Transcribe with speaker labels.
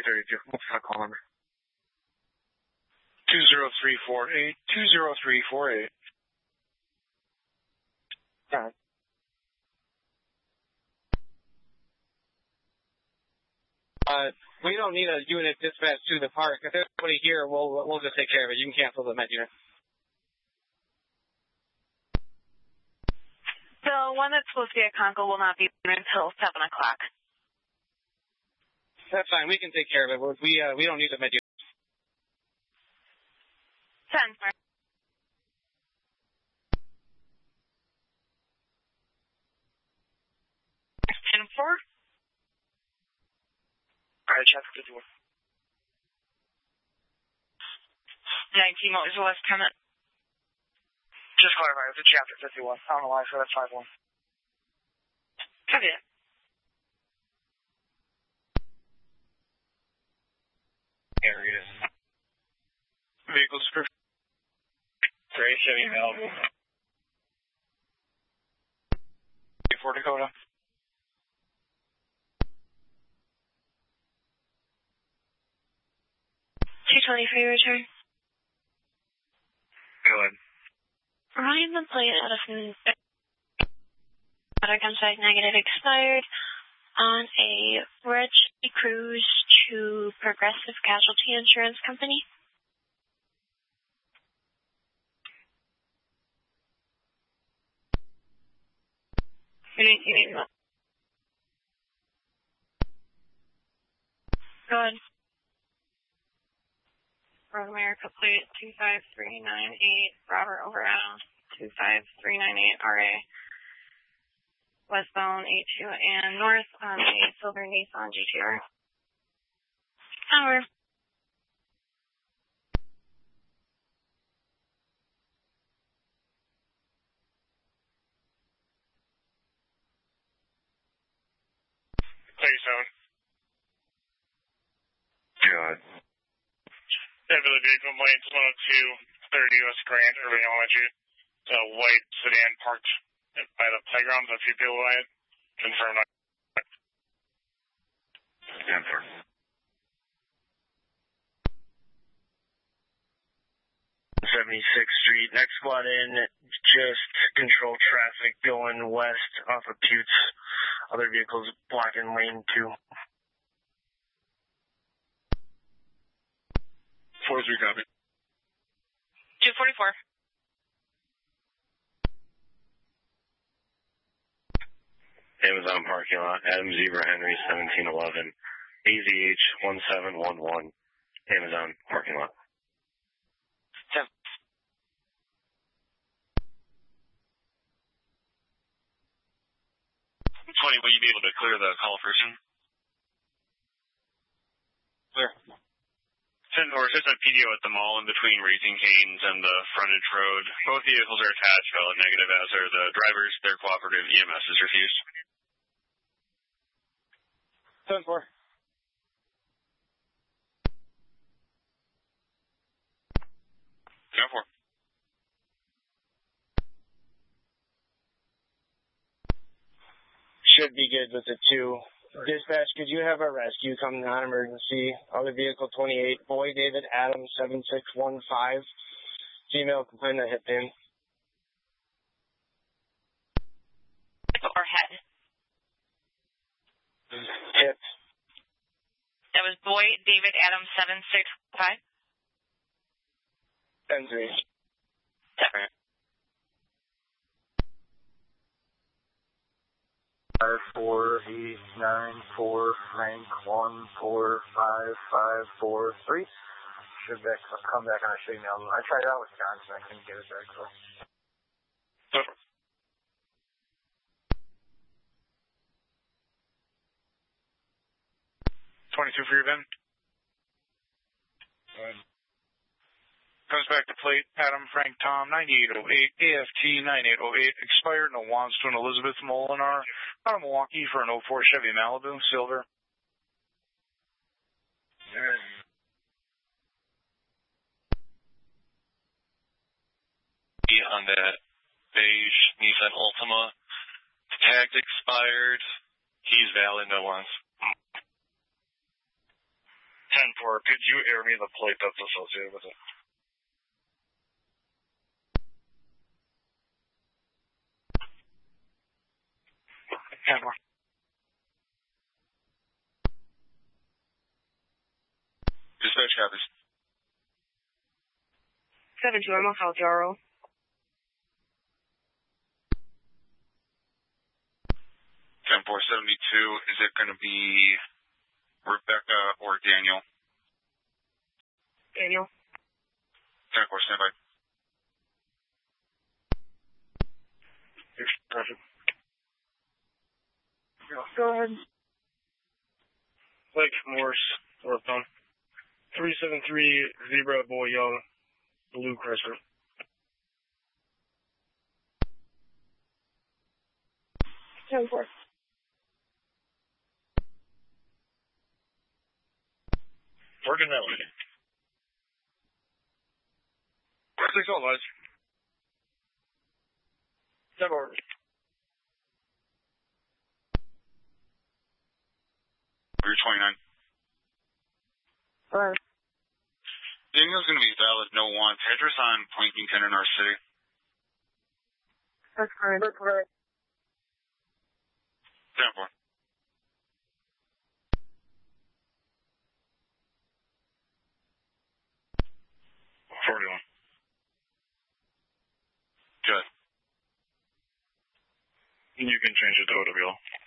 Speaker 1: 332. What's that call number? 20348. 20348. All right. We don't need a unit dispatched to the park. If there's somebody here, we'll just take care of it. You can cancel the med unit.
Speaker 2: The one that's supposed to be at Conkle will not be there until 7 o'clock.
Speaker 1: That's fine. We can take care of it. We don't need the med unit.
Speaker 2: 10. 10-4.
Speaker 1: All right, chapter 51.
Speaker 2: 19, what was the last comment?
Speaker 1: Just clarify, it's a chapter 51. I don't know why I said that's 5-1.
Speaker 2: Okay.
Speaker 1: Areas. Vehicle description. Gray Chevy Malibu. Ford Dakota.
Speaker 2: 223 return.
Speaker 1: Go ahead.
Speaker 2: Ryan the plate out of contact negative expired on a Red Chevy Cruise to Progressive Casualty Insurance Company. Go ahead. Road America plate 25398, Robert over Adam 25398 RA. Westbound 82 and north on a silver Nissan GTR. Over.
Speaker 1: Please, zone.
Speaker 3: God.
Speaker 1: Heavily vehicle lanes 102, 30 US Grand, Irving, Elementary. It's a white sedan parked by the playground. A few people by it. Confirmed. 76th Street. Next squad in, just control traffic going west off of Putes. Other vehicles blocking lane 2. 4-3 copy.
Speaker 2: 244.
Speaker 3: Amazon parking lot, Adam Zebra Henry 1711, AZH 1711, Amazon parking lot.
Speaker 1: 10.
Speaker 4: Will you be able to clear the call person?
Speaker 1: Clear.
Speaker 4: 10-4, just a PDO at the mall in between Raising Canes and the frontage road. Both vehicles are attached, valid negative, as are the drivers. Their cooperative EMS is refused.
Speaker 1: 10-4.
Speaker 4: 10-4.
Speaker 1: Should be good with the 2. Dispatch, could you have a rescue come non-emergency? Other vehicle 28, Boy David Adam 7615. Female complaint that hit pin.
Speaker 2: Or head.
Speaker 1: Hip.
Speaker 2: That was Boy David Adam 765.
Speaker 1: 10-3.
Speaker 2: Separate.
Speaker 5: 5494 Frank 145543. Should come back on our signal. I tried out Wisconsin. I couldn't get it back. So.
Speaker 1: 22 for your Ben. Comes back to plate, Adam Frank Tom 9808, AFT 9808, expired in Wanston Elizabeth Molinar, out of Milwaukee for an 04 Chevy Malibu, silver.
Speaker 4: On that beige Nissan Altima, tagged expired. He's valid, no ones.
Speaker 3: Could you air me the plate that's associated with it?
Speaker 1: Hammer.
Speaker 4: Dispatch copies.
Speaker 6: 7-2, I'm on Caljaro.
Speaker 4: 10-4-72, is it going to be Rebecca or Daniel?
Speaker 6: Daniel.
Speaker 4: 10-4, standby.
Speaker 3: Perfect.
Speaker 6: Go ahead.
Speaker 3: Lake Morse, northbound. 373 Zebra Boy Young, Blue Chrysler.
Speaker 6: 10-4.
Speaker 3: Working that way. 6 all lights. 7 over.
Speaker 4: Route 29.
Speaker 6: Hello.
Speaker 4: Daniel's going to be valid, no want. Address on Plankington in our city.
Speaker 6: That's fine.
Speaker 4: 10-4.
Speaker 3: 41.
Speaker 4: Good.
Speaker 3: You can change it to OWL.